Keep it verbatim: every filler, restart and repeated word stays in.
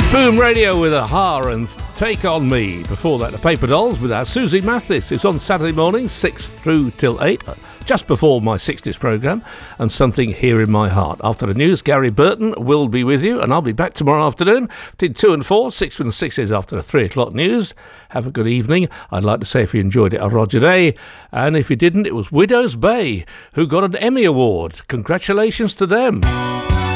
Boom Radio with a Ha and Take On Me. Before that, the Paper Dolls with our Susie Mathis. It's on Saturday morning, six through till eight, just before my sixties programme, and Something Here in My Heart. After the news, Gary Burton will be with you, and I'll be back tomorrow afternoon between two and four, six and six is after the three o'clock news. Have a good evening. I'd like to say if you enjoyed it, a Roger Day, and if you didn't, it was Widows Bay who got an Emmy Award. Congratulations to them.